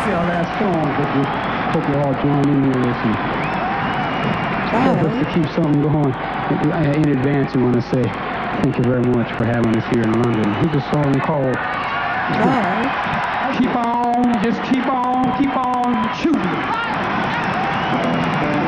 our last song, but we hope you all join in with us and help us to keep something going. In advance, we want to say thank you very much for having us here in London. Here's a song called Keep On, Just Keep On, Keep On Shooting.